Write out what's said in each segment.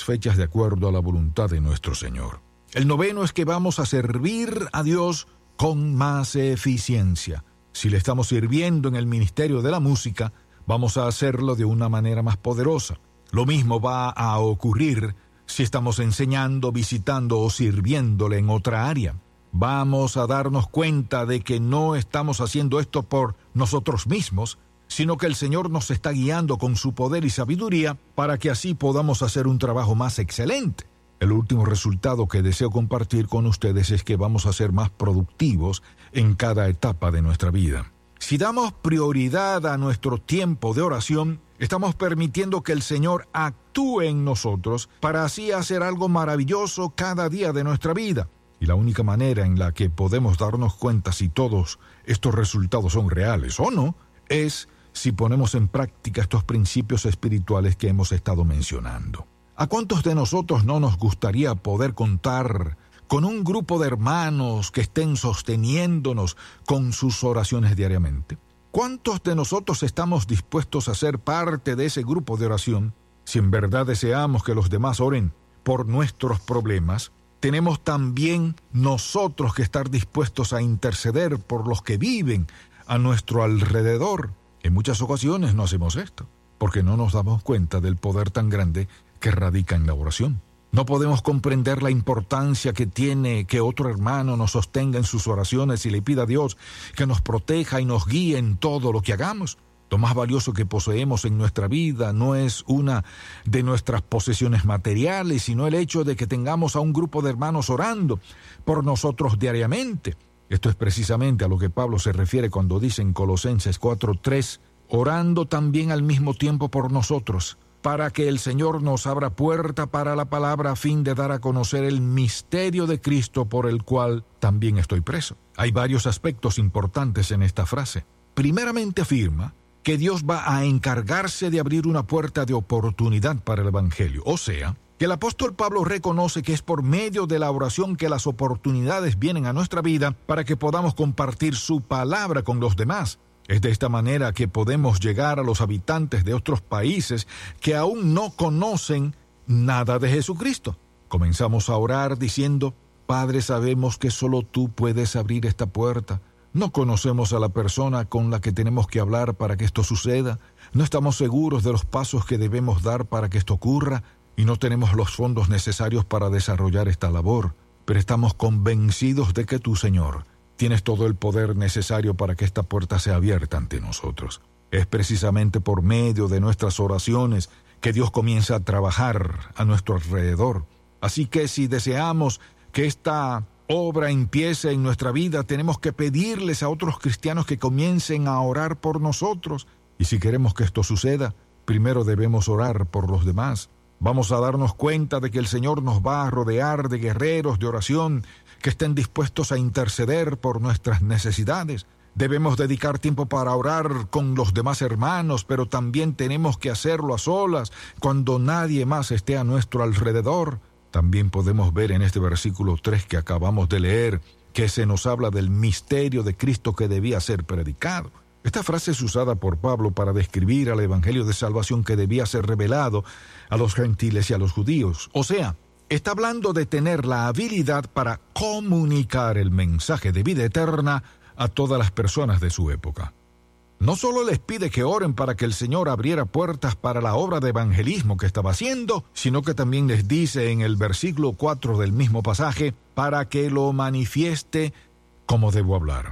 fechas de acuerdo a la voluntad de nuestro Señor. El noveno es que vamos a servir a Dios con más eficiencia. Si le estamos sirviendo en el ministerio de la música, vamos a hacerlo de una manera más poderosa. Lo mismo va a ocurrir si estamos enseñando, visitando o sirviéndole en otra área. Vamos a darnos cuenta de que no estamos haciendo esto por nosotros mismos, sino que el Señor nos está guiando con su poder y sabiduría para que así podamos hacer un trabajo más excelente. El último resultado que deseo compartir con ustedes es que vamos a ser más productivos en cada etapa de nuestra vida. Si damos prioridad a nuestro tiempo de oración, estamos permitiendo que el Señor actúe en nosotros para así hacer algo maravilloso cada día de nuestra vida. Y la única manera en la que podemos darnos cuenta si todos estos resultados son reales o no, es si ponemos en práctica estos principios espirituales que hemos estado mencionando. ¿A cuántos de nosotros no nos gustaría poder contar con un grupo de hermanos que estén sosteniéndonos con sus oraciones diariamente? ¿Cuántos de nosotros estamos dispuestos a ser parte de ese grupo de oración? Si en verdad deseamos que los demás oren por nuestros problemas, tenemos también nosotros que estar dispuestos a interceder por los que viven a nuestro alrededor. En muchas ocasiones no hacemos esto, porque no nos damos cuenta del poder tan grande que radica en la oración. No podemos comprender la importancia que tiene que otro hermano nos sostenga en sus oraciones y le pida a Dios que nos proteja y nos guíe en todo lo que hagamos. Lo más valioso que poseemos en nuestra vida no es una de nuestras posesiones materiales, sino el hecho de que tengamos a un grupo de hermanos orando por nosotros diariamente. Esto es precisamente a lo que Pablo se refiere cuando dice en Colosenses 4:3, orando también al mismo tiempo por nosotros, para que el Señor nos abra puerta para la palabra a fin de dar a conocer el misterio de Cristo por el cual también estoy preso. Hay varios aspectos importantes en esta frase. Primeramente afirma que Dios va a encargarse de abrir una puerta de oportunidad para el Evangelio. O sea, que el apóstol Pablo reconoce que es por medio de la oración que las oportunidades vienen a nuestra vida para que podamos compartir su palabra con los demás. Es de esta manera que podemos llegar a los habitantes de otros países que aún no conocen nada de Jesucristo. Comenzamos a orar diciendo, Padre, sabemos que solo tú puedes abrir esta puerta. No conocemos a la persona con la que tenemos que hablar para que esto suceda. No estamos seguros de los pasos que debemos dar para que esto ocurra y no tenemos los fondos necesarios para desarrollar esta labor. Pero estamos convencidos de que tú, Señor, tienes todo el poder necesario para que esta puerta sea abierta ante nosotros. Es precisamente por medio de nuestras oraciones que Dios comienza a trabajar a nuestro alrededor. Así que si deseamos que esta obra empiece en nuestra vida, tenemos que pedirles a otros cristianos que comiencen a orar por nosotros. Y si queremos que esto suceda, primero debemos orar por los demás. Vamos a darnos cuenta de que el Señor nos va a rodear de guerreros de oración que estén dispuestos a interceder por nuestras necesidades. Debemos dedicar tiempo para orar con los demás hermanos, pero también tenemos que hacerlo a solas, cuando nadie más esté a nuestro alrededor. También podemos ver en este versículo 3 que acabamos de leer, que se nos habla del misterio de Cristo que debía ser predicado. Esta frase es usada por Pablo para describir al evangelio de salvación que debía ser revelado a los gentiles y a los judíos. O sea, está hablando de tener la habilidad para comunicar el mensaje de vida eterna a todas las personas de su época. No solo les pide que oren para que el Señor abriera puertas para la obra de evangelismo que estaba haciendo, sino que también les dice en el versículo 4 del mismo pasaje, para que lo manifieste como debo hablar.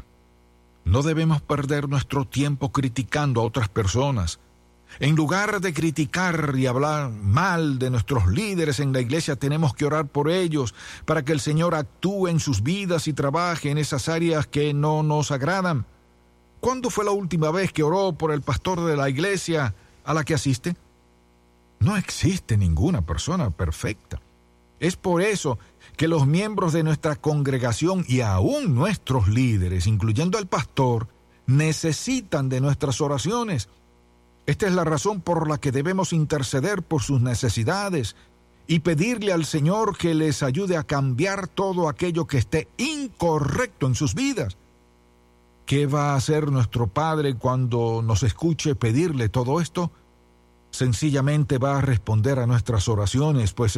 No debemos perder nuestro tiempo criticando a otras personas. En lugar de criticar y hablar mal de nuestros líderes en la iglesia, tenemos que orar por ellos para que el Señor actúe en sus vidas y trabaje en esas áreas que no nos agradan. ¿Cuándo fue la última vez que oró por el pastor de la iglesia a la que asiste? No existe ninguna persona perfecta. Es por eso que los miembros de nuestra congregación y aún nuestros líderes, incluyendo al pastor, necesitan de nuestras oraciones. Esta es la razón por la que debemos interceder por sus necesidades y pedirle al Señor que les ayude a cambiar todo aquello que esté incorrecto en sus vidas. ¿Qué va a hacer nuestro Padre cuando nos escuche pedirle todo esto? Sencillamente va a responder a nuestras oraciones, pues